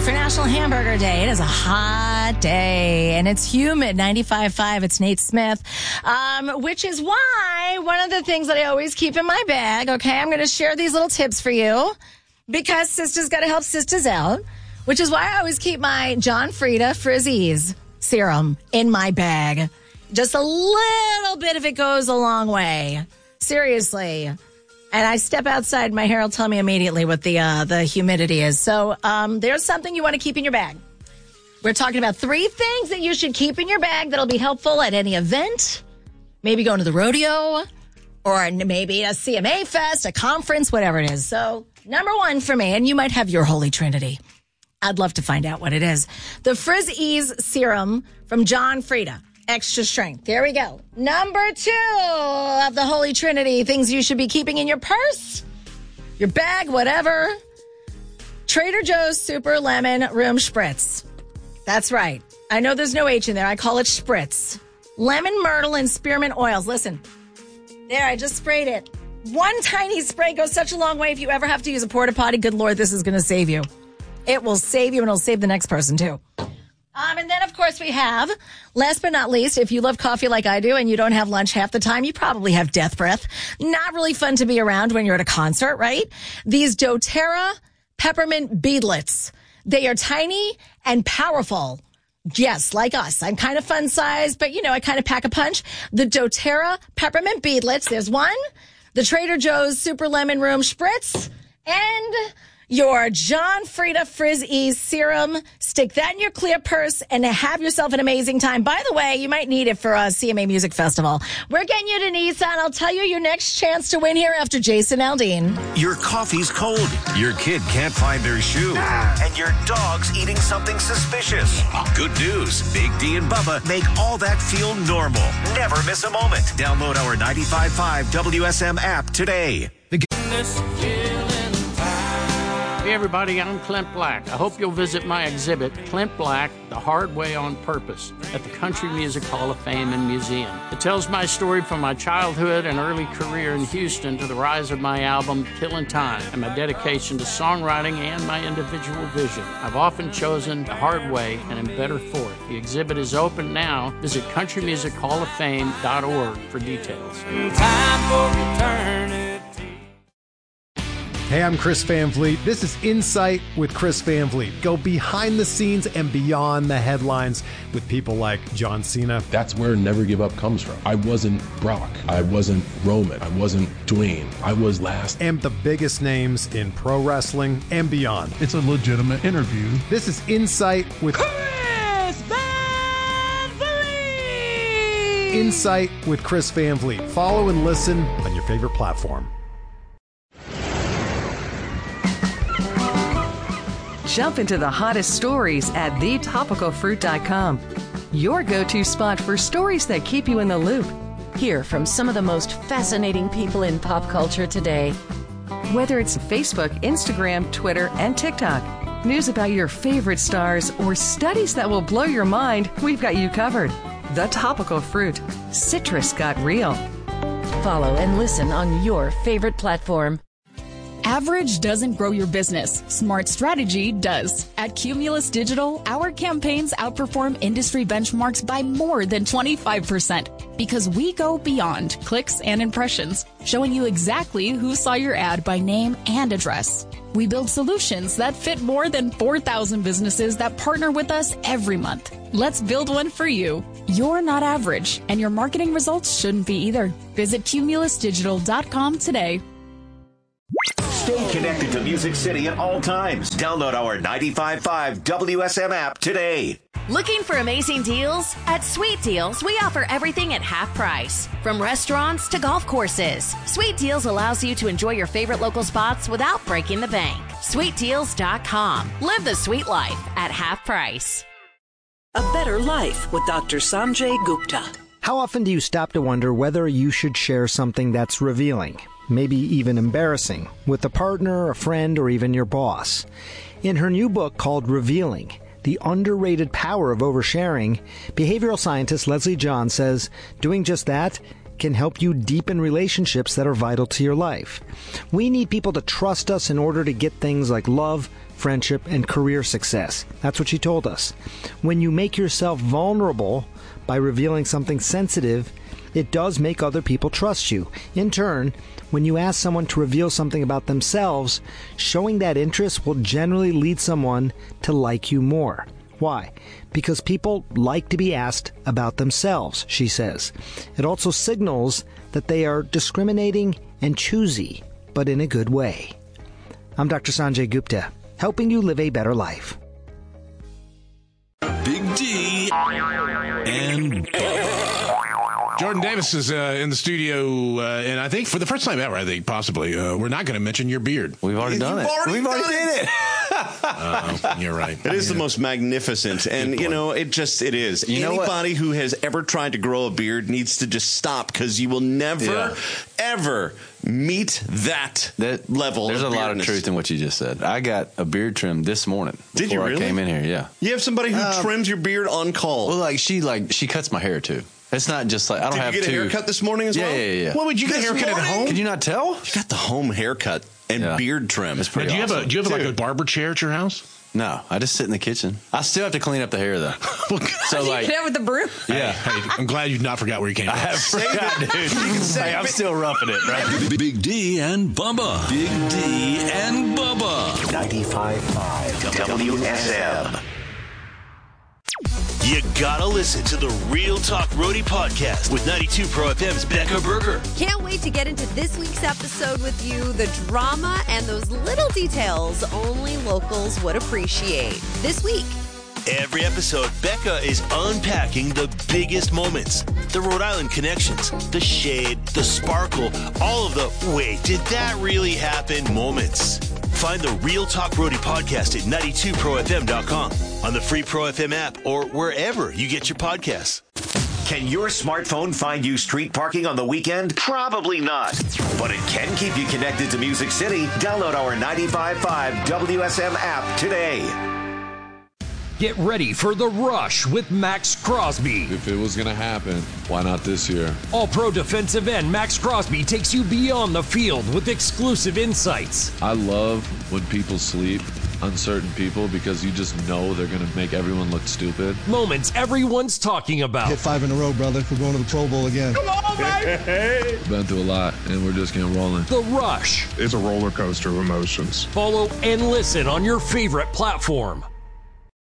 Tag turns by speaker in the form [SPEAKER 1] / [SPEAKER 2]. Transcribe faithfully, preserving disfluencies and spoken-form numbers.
[SPEAKER 1] for National Hamburger Day. It is a hot day, and it's humid. ninety-five point five, it's Nate Smith, um, which is why one of the things that I always keep in my bag, okay, I'm going to share these little tips for you, because sisters got to help sisters out, which is why I always keep my John Frieda Frizz-Ease serum in my bag. Just a little bit of it goes a long way. Seriously. And I step outside, my hair will tell me immediately what the uh, the humidity is. So um, there's something you want to keep in your bag. We're talking about three things that you should keep in your bag that'll be helpful at any event, maybe going to the rodeo, or maybe a C M A fest, a conference, whatever it is. So number one for me, and you might have your holy trinity. I'd love to find out what it is. The Frizz-Ease serum from John Frieda. Extra strength. There we go. Number two of the Holy Trinity, things you should be keeping in your purse, your bag, whatever. Trader Joe's Super Lemon Room Spritz. That's right. I know there's no H in there. I call it spritz. Lemon, myrtle, and spearmint oils. Listen. There, I just sprayed it. One tiny spray goes such a long way. If you ever have to use a porta potty, good Lord, this is going to save you. It will save you, and it'll save the next person, too. Um, and then, of course, we have, last but not least, if you love coffee like I do and you don't have lunch half the time, you probably have death breath. Not really fun to be around when you're at a concert, right? These doTERRA peppermint beadlets. They are tiny and powerful. Yes, like us. I'm kind of fun sized, but, you know, I kind of pack a punch. The doTERRA peppermint beadlets. There's one. The Trader Joe's Super Lemon Room Spritz. And your John Frieda Frizz-Ease serum. Stick that in your clear purse and have yourself an amazing time. By the way, you might need it for a C M A Music Festival. We're getting you to Nissan. I'll tell you your next chance to win here after Jason Aldean.
[SPEAKER 2] Your coffee's cold. Your kid can't find their shoe. And your dog's eating something suspicious. Good news. Big D and Bubba make all that feel normal. Never miss a moment. Download our ninety-five point five W S M app today. The
[SPEAKER 3] Hey everybody, I'm Clint Black. I hope you'll visit my exhibit, Clint Black, The Hard Way on Purpose, at the Country Music Hall of Fame and Museum. It tells my story from my childhood and early career in Houston to the rise of my album, Killin' Time, and my dedication to songwriting and my individual vision. I've often chosen the hard way and am better for it. The exhibit is open now. Visit country music hall of fame dot org for details.
[SPEAKER 4] Time for eternity.
[SPEAKER 5] Hey, I'm Chris Van Vliet. This is Insight with Chris Van Vliet. Go behind the scenes and beyond the headlines with people like John Cena.
[SPEAKER 6] That's where Never Give Up comes from. I wasn't Brock. I wasn't Roman. I wasn't Dwayne. I was last.
[SPEAKER 5] And the biggest names in pro wrestling and beyond.
[SPEAKER 7] It's a legitimate interview.
[SPEAKER 5] This is Insight with
[SPEAKER 4] Chris Van Vliet.
[SPEAKER 5] Insight with Chris Van Vliet. Follow and listen on your favorite platform.
[SPEAKER 8] Jump into the hottest stories at the topical fruit dot com. Your go-to spot for stories that keep you in the loop. Hear from some of the most fascinating people in pop culture today. Whether it's Facebook, Instagram, Twitter, and TikTok, news about your favorite stars, or studies that will blow your mind, we've got you covered. The Topical Fruit. Citrus got real. Follow and listen on your favorite platform.
[SPEAKER 9] Average doesn't grow your business. Smart strategy does. At Cumulus Digital, our campaigns outperform industry benchmarks by more than twenty-five percent because we go beyond clicks and impressions, showing you exactly who saw your ad by name and address. We build solutions that fit more than four thousand businesses that partner with us every month. Let's build one for you. You're not average, and your marketing results shouldn't be either. Visit cumulus digital dot com today.
[SPEAKER 2] Stay connected to Music City at all times. Download our ninety-five point five W S M app today.
[SPEAKER 10] Looking for amazing deals? At Sweet Deals, we offer everything at half price. From restaurants to golf courses, Sweet Deals allows you to enjoy your favorite local spots without breaking the bank. sweet deals dot com. Live the sweet life at half price.
[SPEAKER 11] A Better Life with Doctor Sanjay Gupta.
[SPEAKER 12] How often do you stop to wonder whether you should share something that's revealing, maybe even embarrassing, with a partner, a friend, or even your boss? In her new book called Revealing, The Underrated Power of Oversharing, behavioral scientist Leslie John says doing just that can help you deepen relationships that are vital to your life. We need people to trust us in order to get things like love, friendship, and career success. That's what she told us. When you make yourself vulnerable by revealing something sensitive, it does make other people trust you. In turn, when you ask someone to reveal something about themselves, showing that interest will generally lead someone to like you more. Why? Because people like to be asked about themselves, she says. It also signals that they are discriminating and choosy, but in a good way. I'm Doctor Sanjay Gupta, helping you live a better life.
[SPEAKER 7] Big D and
[SPEAKER 13] Jordan Davis is uh, in the studio, uh, and I think for the first time ever, I think possibly, uh, we're not going to mention your beard.
[SPEAKER 14] We've already done it.
[SPEAKER 15] Already
[SPEAKER 14] We've
[SPEAKER 15] done
[SPEAKER 14] already
[SPEAKER 15] it.
[SPEAKER 14] did it.
[SPEAKER 13] uh, you're right.
[SPEAKER 15] It is yeah. the most magnificent, and you know, it just it is.
[SPEAKER 14] You
[SPEAKER 15] Anybody who has ever tried to grow a beard needs to just stop, because you will never, yeah. ever meet that, that level.
[SPEAKER 14] There's
[SPEAKER 15] of
[SPEAKER 14] a lot of
[SPEAKER 15] beardness.
[SPEAKER 14] truth in what you just said. I got a beard trim this morning.
[SPEAKER 15] Did you really?
[SPEAKER 14] I came in here, yeah.
[SPEAKER 15] You have somebody who
[SPEAKER 14] um,
[SPEAKER 15] trims your beard on call.
[SPEAKER 14] Well, like she like she cuts my hair too. It's not just like I don't
[SPEAKER 15] Did
[SPEAKER 14] have
[SPEAKER 15] you get
[SPEAKER 14] two.
[SPEAKER 15] a haircut this morning as
[SPEAKER 14] yeah,
[SPEAKER 15] well?
[SPEAKER 14] Yeah, yeah, yeah.
[SPEAKER 13] What would you get
[SPEAKER 15] This
[SPEAKER 13] a haircut
[SPEAKER 15] morning?
[SPEAKER 13] at home?
[SPEAKER 14] Can you not tell?
[SPEAKER 15] You got the home haircut and
[SPEAKER 14] yeah.
[SPEAKER 15] beard trim.
[SPEAKER 13] It's pretty. Do you
[SPEAKER 14] awesome.
[SPEAKER 13] have a Do you have
[SPEAKER 15] Dude.
[SPEAKER 13] like a barber chair at your house?
[SPEAKER 14] No, I just sit in the kitchen. I still have to clean up the hair though. So
[SPEAKER 16] you
[SPEAKER 14] like,
[SPEAKER 16] get out with the broom.
[SPEAKER 14] yeah.
[SPEAKER 13] Hey, I'm glad you not forgot where you came from.
[SPEAKER 14] I forgot, dude. Hey, I'm still roughing it, right?
[SPEAKER 7] Big D and Bubba. Big D and Bubba.
[SPEAKER 2] ninety-five point five W S M. You gotta listen to the Real Talk Roadie podcast with ninety-two Pro F M's Becca Berger.
[SPEAKER 16] Can't wait to get into this week's episode with you. The drama and those little details only locals would appreciate. This week.
[SPEAKER 2] Every episode, Becca is unpacking the biggest moments, the Rhode Island connections, the shade, the sparkle, all of the wait, did that really happen moments. Find the Real Talk Roadie podcast at ninety-two pro f m dot com, on the free Pro F M app, or wherever you get your podcasts. Can your smartphone find you street parking on the weekend? Probably not. But it can keep you connected to Music City. Download our ninety-five point five W S M app today.
[SPEAKER 17] Get ready for The Rush with Max Crosby.
[SPEAKER 18] If it was going to happen, why not this year?
[SPEAKER 17] All-pro defensive end Max Crosby takes you beyond the field with exclusive insights.
[SPEAKER 18] I love when people sleep, uncertain people, because you just know they're going to make everyone look stupid.
[SPEAKER 17] Moments everyone's talking about.
[SPEAKER 19] Hit five in a row, brother. We're going to the Pro Bowl again.
[SPEAKER 18] Come on, baby! We've been through a lot, and we're just getting rolling.
[SPEAKER 17] The Rush.
[SPEAKER 20] It's a roller coaster of emotions.
[SPEAKER 17] Follow and listen on your favorite platform.